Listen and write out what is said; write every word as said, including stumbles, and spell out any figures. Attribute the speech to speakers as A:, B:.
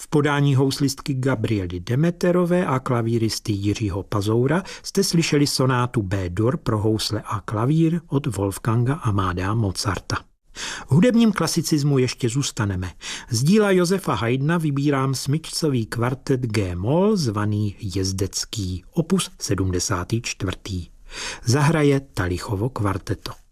A: V podání houslistky Gabriely Demeterové a klavíristy Jiřího Pazoura jste slyšeli sonátu B-dur pro housle a klavír od Wolfganga Amadea Mozarta. V hudebním klasicismu ještě zůstaneme. Z díla Josefa Haydna vybírám smyčcový kvartet G-moll zvaný Jezdecký, opus sedmdesát čtyři. Zahraje Talichovo kvarteto.